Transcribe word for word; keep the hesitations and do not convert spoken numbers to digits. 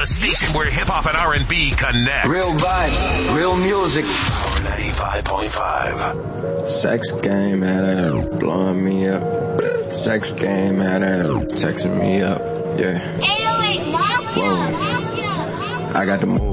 The station where hip-hop and R and B connect. Real vibe, real music. Power ninety-five point five. Sex game had her blowing me up. Sex game had her texting me up. Yeah. eight oh eight Mafia. Whoa. I got the move.